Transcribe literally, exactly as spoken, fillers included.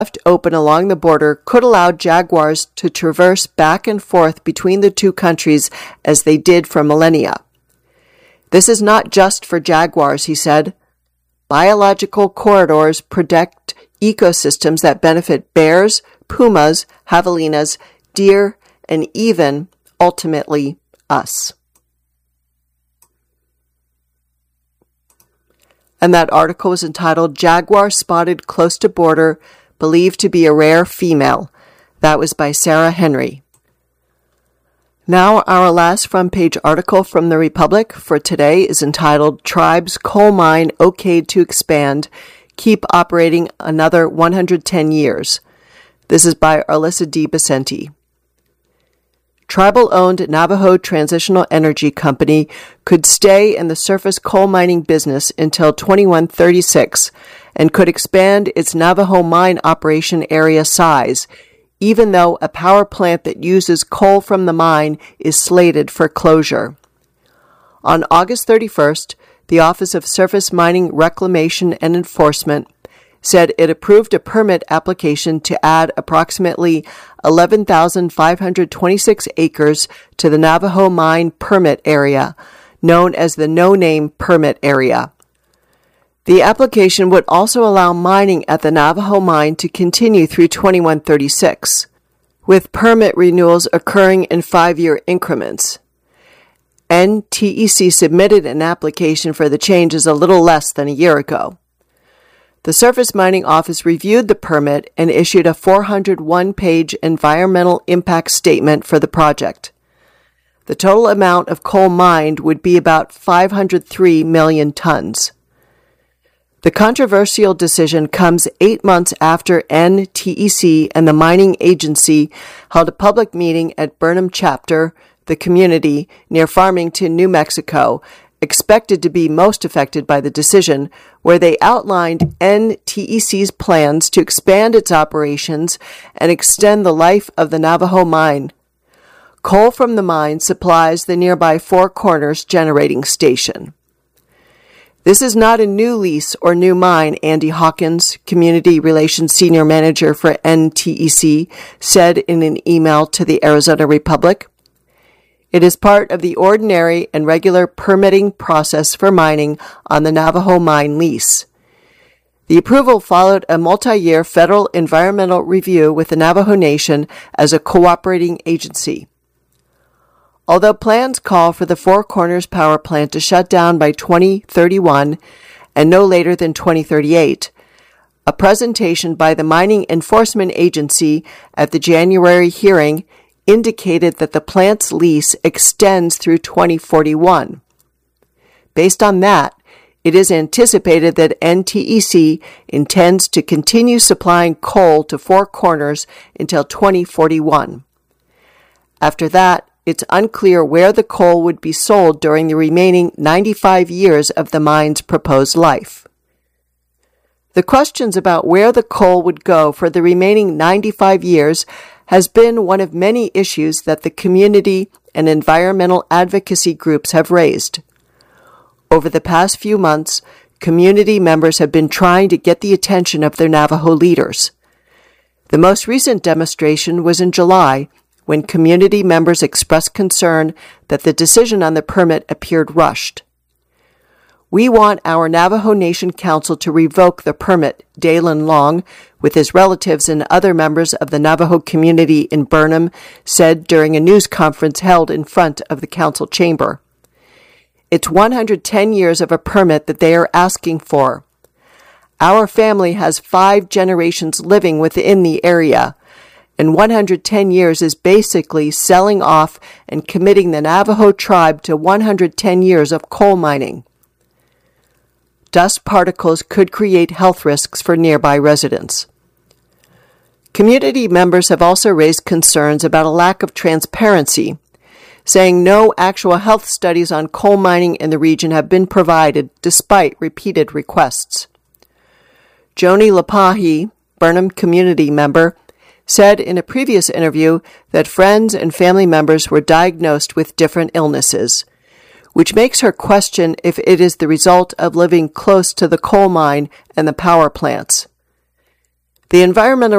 left open along the border could allow jaguars to traverse back and forth between the two countries as they did for millennia. This is not just for jaguars, he said. Biological corridors protect ecosystems that benefit bears, pumas, javelinas, deer, and even, ultimately, us. And that article was entitled, Jaguar Spotted Close to Border, Believed to be a Rare Female. That was by Sarah Henry. Now our last front-page article from the Republic for today is entitled, Tribes Coal Mine Okayed to Expand, Keep Operating Another one hundred ten Years. This is by Alyssa D. Becenti. Tribal-owned Navajo Transitional Energy Company could stay in the surface coal mining business until twenty-one thirty-six and could expand its Navajo mine operation area size, even though a power plant that uses coal from the mine is slated for closure. On August thirty-first, the Office of Surface Mining Reclamation and Enforcement said it approved a permit application to add approximately eleven thousand five hundred twenty-six acres to the Navajo Mine Permit Area, known as the No Name Permit Area. The application would also allow mining at the Navajo Mine to continue through twenty-one thirty-six, with permit renewals occurring in five-year increments. N T E C submitted an application for the changes a little less than a year ago. The Surface Mining Office reviewed the permit and issued a four hundred one page environmental impact statement for the project. The total amount of coal mined would be about five hundred three million tons. The controversial decision comes eight months after N T E C and the mining agency held a public meeting at Burnham Chapter, the community near Farmington, New Mexico, expected to be most affected by the decision, where they outlined N T E C's plans to expand its operations and extend the life of the Navajo mine. Coal from the mine supplies the nearby Four Corners generating station. This is not a new lease or new mine, Andy Hawkins, Community Relations Senior Manager for N T E C, said in an email to the Arizona Republic. It is part of the ordinary and regular permitting process for mining on the Navajo mine lease. The approval followed a multi-year federal environmental review with the Navajo Nation as a cooperating agency. Although plans call for the Four Corners power plant to shut down by twenty thirty-one and no later than twenty thirty-eight, a presentation by the Mining Enforcement Agency at the January hearing indicated that the plant's lease extends through twenty forty-one. Based on that, it is anticipated that N T E C intends to continue supplying coal to Four Corners until twenty forty-one. After that, it's unclear where the coal would be sold during the remaining ninety-five years of the mine's proposed life. The questions about where the coal would go for the remaining ninety-five years has been one of many issues that the community and environmental advocacy groups have raised. Over the past few months, community members have been trying to get the attention of their Navajo leaders. The most recent demonstration was in July, when community members expressed concern that the decision on the permit appeared rushed. We want our Navajo Nation Council to revoke the permit, Dalen Long, with his relatives and other members of the Navajo community in Burnham, said during a news conference held in front of the council chamber. It's one hundred ten years of a permit that they are asking for. Our family has five generations living within the area, and one hundred ten years is basically selling off and committing the Navajo tribe to one hundred ten years of coal mining. Dust particles could create health risks for nearby residents. Community members have also raised concerns about a lack of transparency, saying no actual health studies on coal mining in the region have been provided despite repeated requests. Joni Lapahi, Burnham community member, said in a previous interview that friends and family members were diagnosed with different illnesses, which makes her question if it is the result of living close to the coal mine and the power plants. The environmental